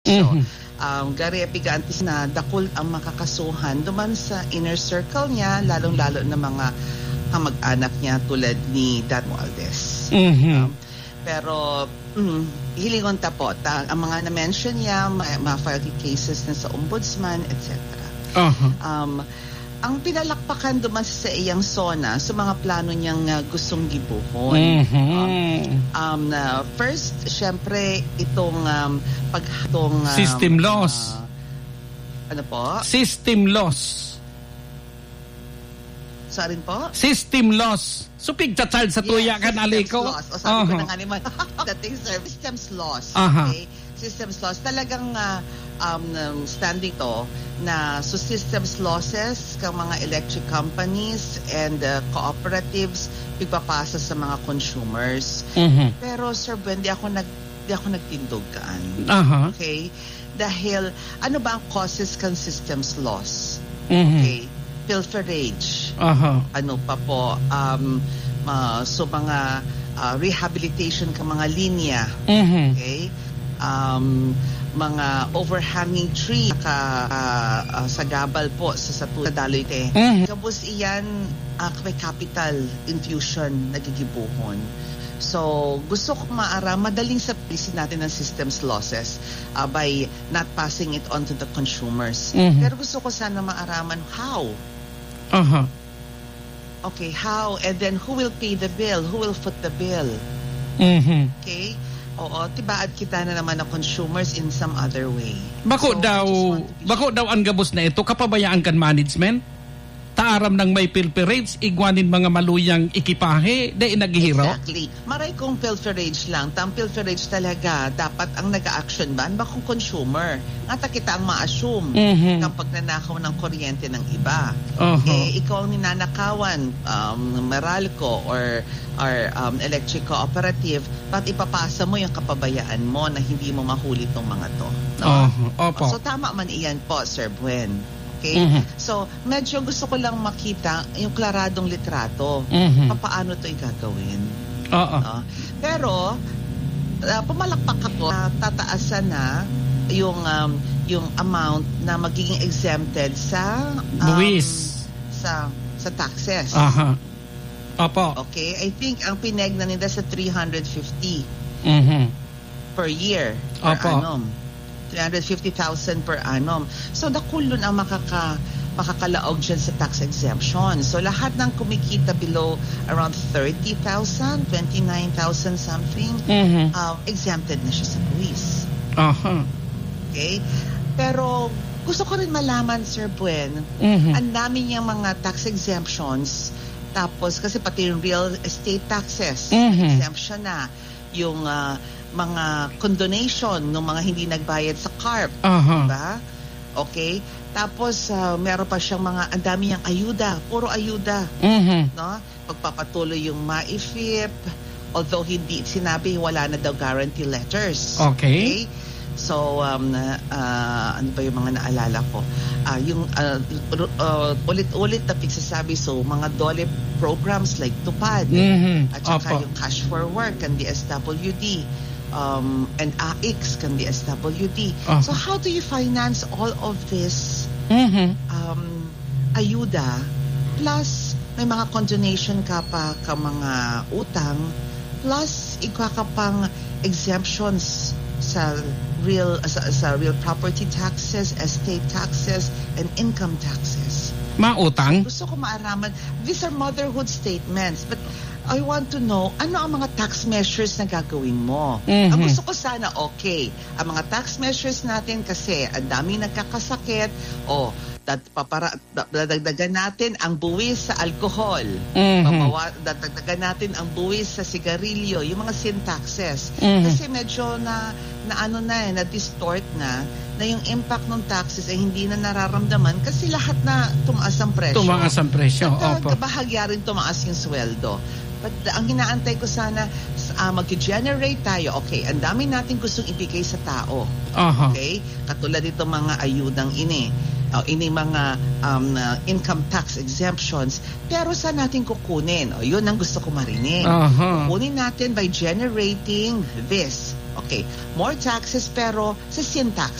Gary Epigantis na dakul ang makakasuhan duman sa inner circle niya, lalong-lalo na mga kamag-anak niya tulad ni Dan Romualdez. Pero hilingon ta po, ang mga na-mention niya, ma-file cases na sa ombudsman, etc. Ang pinalakpakan duman sa iyang SONA sa mga plano niyang gustong gibuhon. First, syempre, itong system loss. Ano po? System loss. Sorry po? System loss. So, pigcha-child sa tuya kan aliko. Systems loss. O sabi ko na nga naman, dating systems loss. Okay? Systems loss. Talagang standing to na so systems losses kang mga electric companies and cooperatives pigpapasa sa mga consumers. Pero Sir Ben, di ako nagtindugan. Okay? Dahil ano ba ang causes kan systems loss? Okay? Pilferage. Ano pa po? So mga rehabilitation ka mga linya. Okay? Mga overhanging tree sa gabal po sa Daloy te. Kabus iyan may capital infusion nagigibuhon. So gusto ko madaling sabihin natin ang systems losses by not passing it on to the consumers. Pero gusto ko sana maaraman how. Okay, how, and then who will pay the bill? Who will foot the bill? Okay? Oo, tibaad kita na naman ng consumers in some other way. Bako daw ang gabos na ito, kapabayaan kan management? Taaram ng may pilferage, igwanin mga maluyang ikipahe, dahil naghihiro? Exactly. Maray kong pilferage lang. Tang pilferage talaga, dapat ang nag-a-action ba? Ba kung consumer? Ngata kita ang ma-assume kapag nanakaw ng kuryente ng iba. Ikaw ang ninanakawan, Meralco or electric cooperative, ba't ipapasa mo yung kapabayaan mo na hindi mo mahuli itong mga to? No? So tama man iyan po, Sir Buen. Okay? So, medyo gusto ko lang makita yung klaradong litrato. Paano ito igagawin. Pero, pumalakpak ako, tataasan na yung amount na magiging exempted sa buwis. Sa taxes. Okay? I think ang pineg na nila sa 350 per year per annum. 350,000 per annum. So, dakulon ang makakalaog dyan sa tax exemption. So, lahat ng kumikita below around 30,000, 29,000 something, exempted na siya sa buwis. Okay? Pero, gusto ko rin malaman, Sir Buen, ang dami niyang mga tax exemptions, tapos, kasi pati yung real estate taxes, exemption na. Yung mga condonation ng mga hindi nagbayad sa CARP. Diba? Okay? Tapos, meron pa siyang ang dami niyang ayuda. Puro ayuda. No? Pagpapatuloy yung MAIFIP, although hindi sinabi, wala na daw guarantee letters. Okay? So, ano ba yung mga naalala ko? Yung ulit-ulit na pagsasabi, so mga DOLE programs like TUPAD, at saka yung Cash for Work and DSWD, and AIX can DSWD. So how do you finance all of this ayuda plus may mga condonation ka pa ka mga utang plus ikaw ka pang exemptions sa real property taxes, estate taxes, and income taxes. Mautang? So, gusto ko maaraman. These are motherhood statements, but I want to know, ano ang mga tax measures na gagawin mo? Ang gusto ko sana, okay, ang mga tax measures natin kasi ang daming nagkakasakit, dadagdagan natin ang buwis sa alcohol, dadagdagan natin ang buwis sa sigarilyo, yung mga sin taxes. Kasi medyo na-distort na yung impact ng taxes ay hindi na nararamdaman kasi lahat na tumaas ang presyo. At bahagya rin tumaas yung sweldo. But ang hinaantay ko sana, mag-generate tayo. Okay, ang dami natin gustong ibigay sa tao. Okay? Katulad dito mga ayudang mga income tax exemptions. Pero saan natin kukunin? Yun ang gusto ko marinig. Kukunin natin by generating this. Okay, more taxes pero sa sin tax